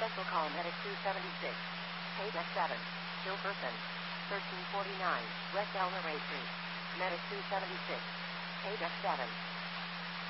Special call Medic 276. Page F7. Still person. 1349. West Elmer Ray Street. Medic 276. Page F7.